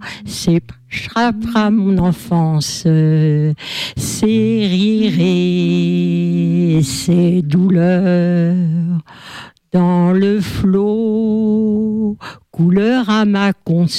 s'échappera mon enfance, ses rires et ses douleurs. Dans le flot, couleur à ma conscience.